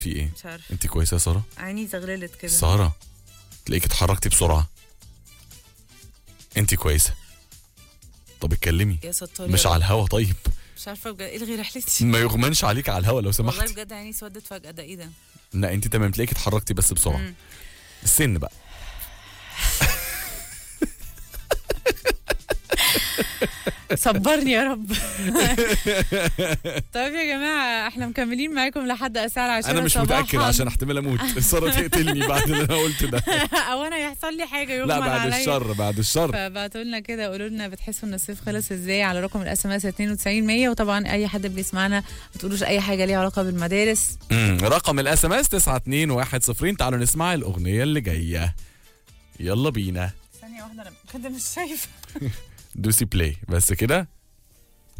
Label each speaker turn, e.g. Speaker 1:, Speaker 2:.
Speaker 1: في ايه؟
Speaker 2: مش عارفه،
Speaker 1: انت كويسه يا ساره؟
Speaker 2: عيني زغللت كده.
Speaker 1: ساره تلاقيك اتحركتي بسرعه. انت كويسه؟ طب اتكلمي.
Speaker 2: يا ستار
Speaker 1: مش على الهوا طيب.
Speaker 2: مش عارفه بجد الغي رحلتي.
Speaker 1: ما يغمنش عليك على الهوا لو
Speaker 2: والله
Speaker 1: سمحت.
Speaker 2: بجد عيني سودت فجاه. ده ايه ده؟
Speaker 1: لا انت تمام، تلاقيك اتحركتي بس بسرعه. السن بقى.
Speaker 2: صبرني يا رب. طيب يا جماعه احنا مكملين معاكم لحد الساعه 10
Speaker 1: انا مش متاكد عشان احتمال اموت. ساره تقتلني بعد اللي انا قلته ده.
Speaker 2: او انا يحصل لي حاجه يغمى
Speaker 1: لا
Speaker 2: عليا.
Speaker 1: بعد الشر، بعد الشر.
Speaker 2: فبعتوا لنا كده، قولوا لنا بتحسوا ان الصيف خلص ازاي على رقم الاس ام اس 92 100. وطبعا اي حد بيسمعنا ما تقولوش اي حاجه ليها علاقه بالمدارس.
Speaker 1: رقم الاس ام اس 92110. تعالوا نسمع الاغنيه اللي جايه. يلا بينا.
Speaker 2: ثانيه واحده انا كده مش شايفه.
Speaker 1: دوسي بلاي بس كده.